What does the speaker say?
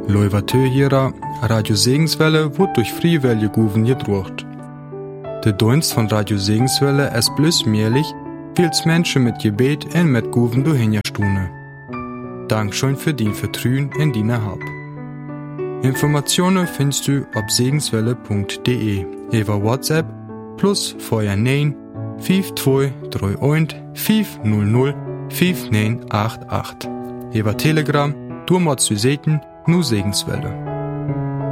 Leuvatö hierer, Radio Segenswelle wird durch Friewelle Guven gedruckt. Der Dienst von Radio Segenswelle ist bloß möglich, weil's Menschen mit Gebet und mit Guven durchhinjastune. Dankeschön für dein Vertrauen in deine Hab. Informationen findest du auf segenswelle.de, über WhatsApp plus vorher 9 5231 500 5988. Über Telegram, du machst du Seten, nur Segenswelle.